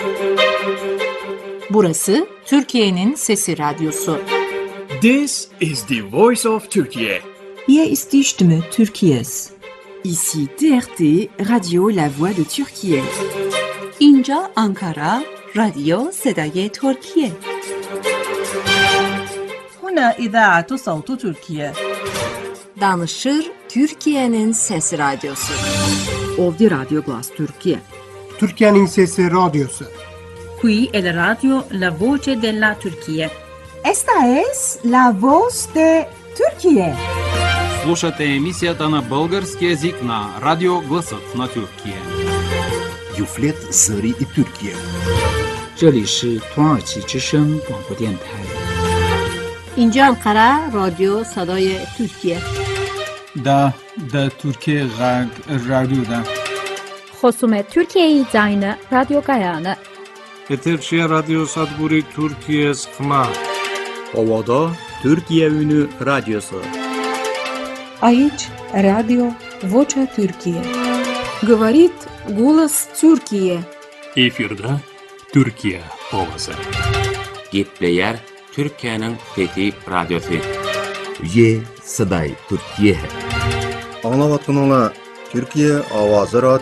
Burası Türkiye'nin Sesi Radyosu. This is the voice of Turkey. Hier ist die Stimme Türkiye's. Ici TRT, Radio La Voix de Türkiye. اینجا آنکارا، رادیو صدای ترکیه. هنا إذاعة صوت تركيا. Danışır Türkiye'nin Sesi Radyosu. Ovdje Radio Glas Türkiye. Türkiye'nin Sesi Radyosu. Qui è la radio La Voce della Turchia. Esta es La Voz de Türkiye. Слушате емисията на български език на Радио Гласът на Türkiye. Юфлет Зări и Türkiye. 这里是土耳其之声广播电台。 اینجا انقره رادیو صدای ترکیه. دا Türkiye Radyo'da. خصوم Türkiye زاین رادیو گایانه. Eterşehir Radyo Sadburi Türkiye Sıkma. Ovada Türkiye Ünü Radyosu. Aici Radio Vocea Türkiye. Говорит голос Türkiye. Efirde Türkiye ovası. Gepleyer Türkiye'nin Fethi Radyosu. Ye Saday Türkiye. Anlavatkanlar Türkiye Avazı